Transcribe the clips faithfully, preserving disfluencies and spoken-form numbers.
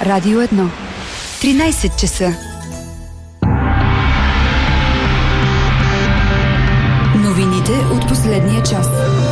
Радио едно. тринайсет часа. Новините от последния час.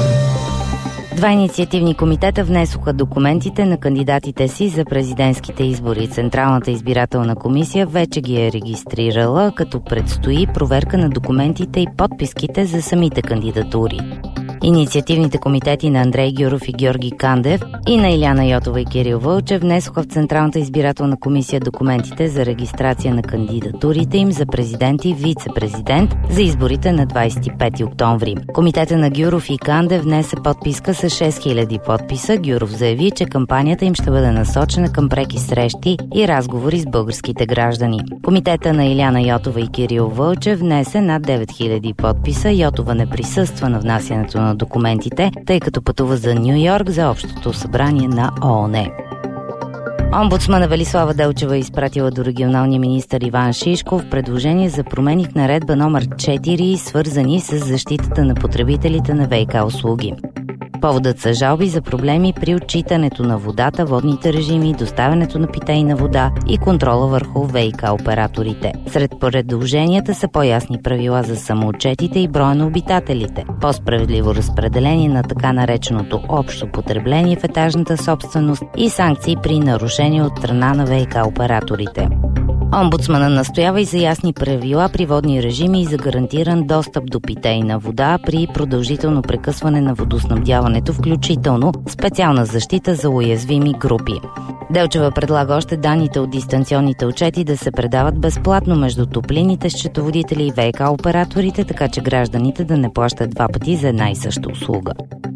Два инициативни комитета внесоха документите на кандидатите си за президентските избори. Централната избирателна комисия вече ги е регистрирала, като предстои проверка на документите и подписките за самите кандидатури. Инициативните комитети на Андрей Гюров и Георги Кандев и на Илияна Йотова и Кирил Вълчев внесоха в Централната избирателна комисия документите за регистрация на кандидатурите им за президент и вице-президент за изборите на двайсет и пети октомври. Комитета на Гюров и Кандев внесе подписка с шест хиляди подписа. Гюров заяви, че кампанията им ще бъде насочена към преки срещи и разговори с българските граждани. Комитета на Илияна Йотова и Кирил Вълчев внесе над девет хиляди подписа. Йотова не присъства на внасянето на документите, тъй като пътува за Ню Йорк за общото събрание на ООН. Омбудсмана Велислава Делчева е изпратила до регионалния министър Иван Шишков предложение за промени в наредба номер четири, свързани с защитата на потребителите на ВиК услуги. Поводът са жалби за проблеми при отчитането на водата, водните режими, доставянето на питейна вода и контрола върху ВиК операторите. Сред предложенията са по-ясни правила за самоотчетите и броя на обитателите, по-справедливо разпределение на така нареченото общо потребление в етажната собственост и санкции при нарушения от страна на ВиК операторите. Омбудсмана настоява и за ясни правила при водни режими и за гарантиран достъп до питейна вода при продължително прекъсване на водоснабдяването, включително специална защита за уязвими групи. Делчева предлага още данните от дистанционните отчети да се предават безплатно между топлинните счетоводители и ВиК операторите, така че гражданите да не плащат два пъти за една и съща услуга.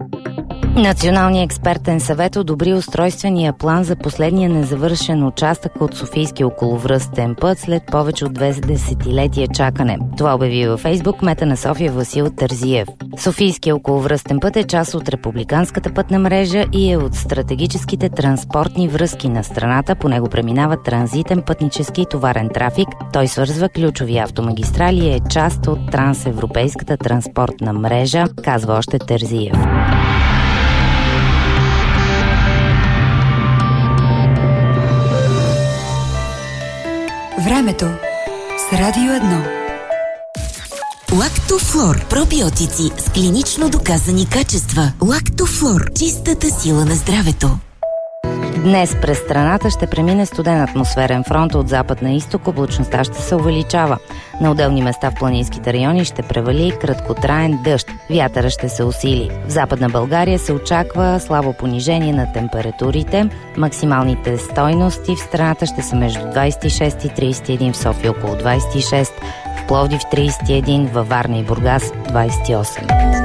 Националният експертен съвет одобри устройствения план за последния незавършен участък от Софийския околовръстен път след повече от две десетилетия чакане. Това обяви във Фейсбук кмета на София Васил Терзиев. Софийския околовръстен път е част от републиканската пътна мрежа и е от стратегическите транспортни връзки на страната. По него преминава транзитен пътнически и товарен трафик. Той свързва ключови автомагистрали и е част от трансевропейската транспортна мрежа, казва още Терзиев. Времето с Радио едно. Лактофлор. Пробиотици с клинично доказани качества. Лактофлор. Чистата сила на здравето. Днес през страната ще премине студен атмосферен фронт от запад на изток. Облачността ще се увеличава. На отделни места в планинските райони ще превали краткотраен дъжд. Вятъра ще се усили. В Западна България се очаква слабо понижение на температурите. Максималните стойности в страната ще са между двайсет и шест и трийсет и един, в София около двайсет и шест, в Пловдив трийсет и един, във Варна и Бургас двайсет и осем.